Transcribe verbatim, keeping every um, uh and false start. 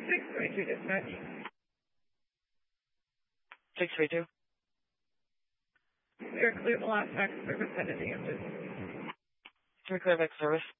six three two dispatch. six three two. We're clear the last back service at the end. We're clear back service.